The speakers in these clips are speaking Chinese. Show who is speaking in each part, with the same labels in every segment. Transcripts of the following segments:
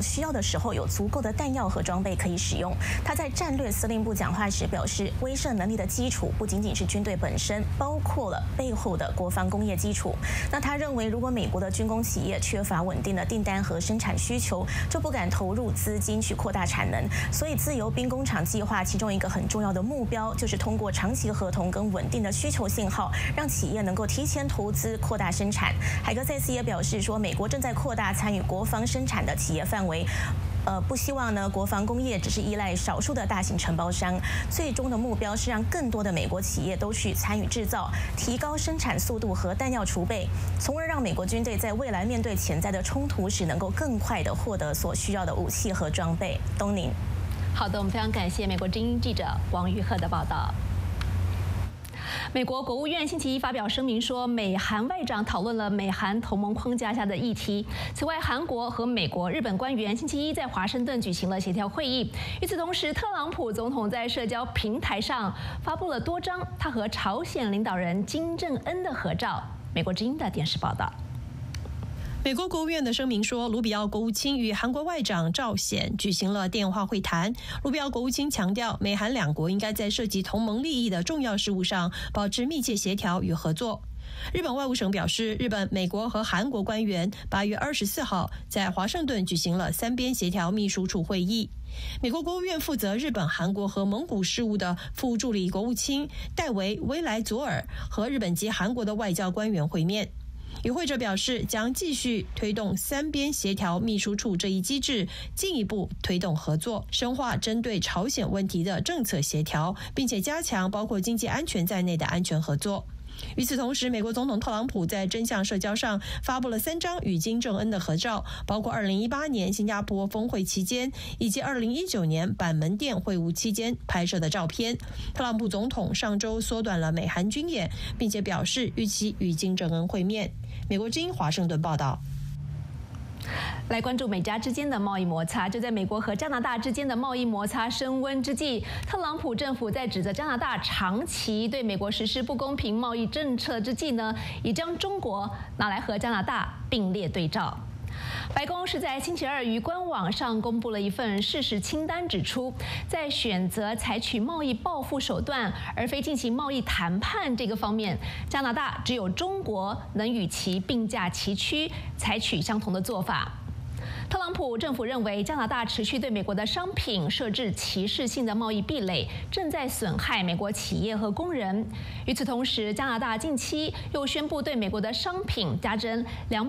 Speaker 1: 需要的时候有足够的弹药和装备可以使用。他在战略司令部讲话时表示，威慑能力的基础不仅仅是军队本身，包括了背后的国防工业基础。那他认为，如果美国的军工企业缺乏稳定的订单和生产需求，就不敢投入资金去扩大产能。所以，自由兵工厂计划其中一个很重要的目标，就是通过长期合同跟稳定的需求信号，让企业能够提前投资扩大生产。海格再次也表示说，美国正在扩大参与国防生产的企业范围。不希望呢，国防工业只是依赖少数的大型承包商。最终的目标是让更多的美国企业都去参与制造，提高生产速度和弹药储备，从而让美国军队在未来面对潜在的冲突时，能够更快地获得所需要的武器和装备。东宁。
Speaker 2: 好的，我们非常感谢美国之音记者王玉鹤的报道。美国国务院星期一发表声明说，美韩外长讨论了美韩同盟框架下的议题。此外，韩国和美国、日本官员星期一在华盛顿举行了协调会议。与此同时，特朗普总统在社交平台上发布了多张他和朝鲜领导人金正恩的合照。美国之音的电视报道。
Speaker 3: 美国国务院的声明说，卢比奥国务卿与韩国外长赵显举行了电话会谈。卢比奥国务卿强调，美韩两国应该在涉及同盟利益的重要事务上保持密切协调与合作。日本外务省表示，日本、美国和韩国官员8月24号在华盛顿举行了三边协调秘书处会议。美国国务院负责日本、韩国和蒙古事务的副助理国务卿戴维·威莱佐尔和日本及韩国的外交官员会面。与会者表示，将继续推动三边协调秘书处这一机制，进一步推动合作，深化针对朝鲜问题的政策协调，并且加强包括经济安全在内的安全合作。与此同时，美国总统特朗普在真相社交上发布了3张与金正恩的合照，包括2018年新加坡峰会期间以及2019年板门店会晤期间拍摄的照片。特朗普总统上周缩短了美韩军演，并且表示预期与金正恩会面。美国之音华盛顿报道。
Speaker 2: 来关注美加之间的贸易摩擦。就在美国和加拿大之间的贸易摩擦升温之际，特朗普政府在指责加拿大长期对美国实施不公平贸易政策之际呢，也将中国拿来和加拿大并列对照。白宫是在星期二于官网上公布了一份事实清单，指出在选择采取贸易报复手段而非进行贸易谈判这个方面，加拿大只有中国能与其并驾齐驱，采取相同的做法。特朗普政府认为，加拿大持续对美国的商品设置歧视性的贸易壁垒，正在损害美国企业和工人。与此同时，加拿大近期又宣布对美国的商品加征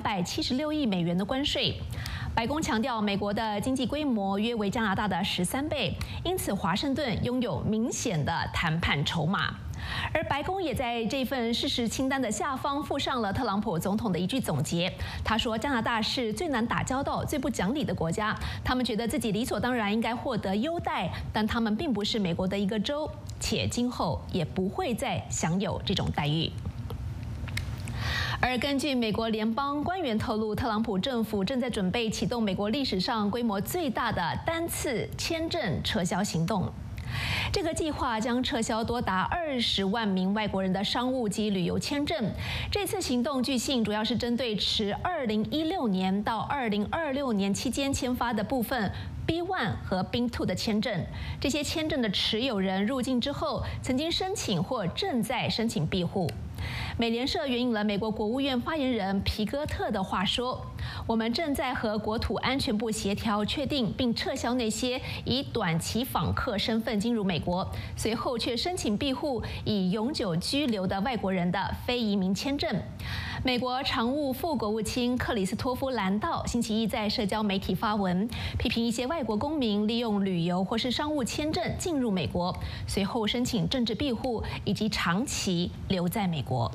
Speaker 2: 276亿美元的关税。白宫强调，美国的经济规模约为加拿大的13倍，因此华盛顿拥有明显的谈判筹码。而白宫也在这份事实清单的下方附上了特朗普总统的一句总结。他说，加拿大是最难打交道、最不讲理的国家，他们觉得自己理所当然应该获得优待，但他们并不是美国的一个州，且今后也不会再享有这种待遇。而根据美国联邦官员透露，特朗普政府正在准备启动美国历史上规模最大的单次签证撤销行动。这个计划将撤销多达20万名外国人的商务及旅游签证。这次行动据信主要是针对持2016年到2026年期间签发的部分B1 和B2的签证。这些签证的持有人入境之后，曾经申请或正在申请庇护。美联社援引了美国国务院发言人皮戈特的话说：“我们正在和国土安全部协调，确定并撤销那些以短期访客身份进入美国，随后却申请庇护、以永久居留的外国人的非移民签证。”美国常务副国务卿克里斯托夫·兰道星期一在社交媒体发文，批评一些外国公民利用旅游或是商务签证进入美国，随后申请政治庇护以及长期留在美国。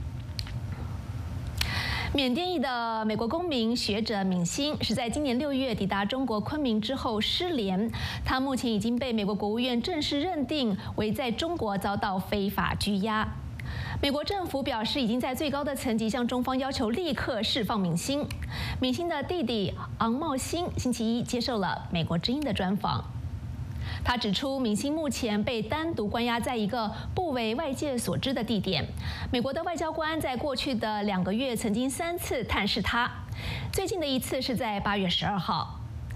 Speaker 2: 缅甸裔的美国公民学者敏欣是在今年6月抵达中国昆明之后失联，他目前已经被美国国务院正式认定为在中国遭到非法拘押。美国政府表示，已经在最高的层级向中方要求立刻释放敏欣。敏欣的弟弟昂茂欣星期一接受了美国之音的专访。他指出，敏欣目前被单独关押在一个不为外界所知的地点。美国的外交官在过去的2个月曾经3次探视他，最近的一次是在8月12号。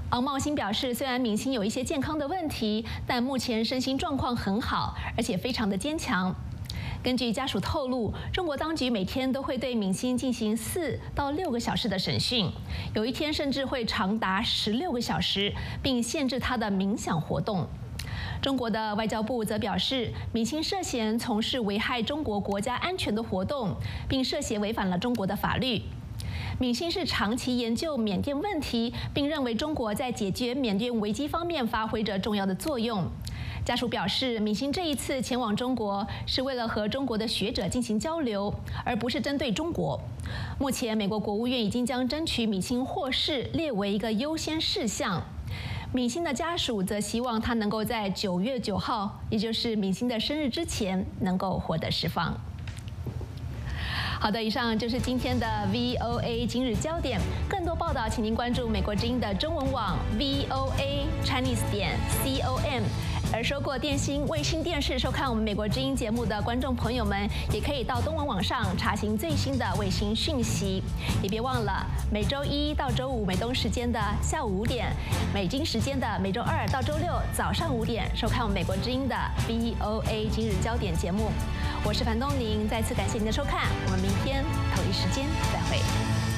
Speaker 2: 王茂兴表示，虽然明星有一些健康的问题，但目前身心状况很好，而且非常的坚强。根据家属透露，中国当局每天都会对明星进行4到6个小时的审讯，有一天甚至会长达16个小时，并限制他的冥想活动。中国的外交部则表示，明星涉嫌从事危害中国国家安全的活动，并涉嫌违反了中国的法律。闵星是长期研究缅甸问题，并认为中国在解决缅甸危机方面发挥着重要的作用。家属表示，闵星这一次前往中国是为了和中国的学者进行交流，而不是针对中国。目前，美国国务院已经将争取闵星获释列为一个优先事项。闵星的家属则希望他能够在9月9号，也就是闵星的生日之前，能够获得释放。好的，以上就是今天的 VOA 今日焦点。更多报道，请您关注美国之音的中文网 VOA Chinese.com。而收过电信、卫星电视收看我们美国之音节目的观众朋友们，也可以到东文网上查询最新的卫星讯息。也别忘了，每周1到周5美东时间的下午5点，美金时间的每周2到周6早上5点收看我们美国之音的 VOA 今日焦点节目。我是樊东宁，再次感谢您的收看，我们明天同一时间再会。